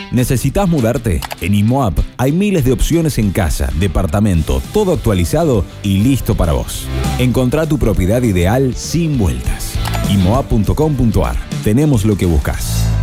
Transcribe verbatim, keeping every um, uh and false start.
¿Necesitas mudarte? En IMOAP hay miles de opciones en casa, departamento, todo actualizado y listo para vos. Encontrá tu propiedad ideal sin vueltas. imoap punto com punto ar. Tenemos lo que buscas.